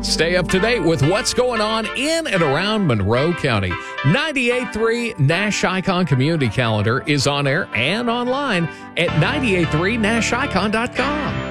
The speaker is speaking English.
Stay up to date with what's going on in and around Monroe County. 98.3 Nash Icon Community Calendar is on air and online at 983nashicon.com.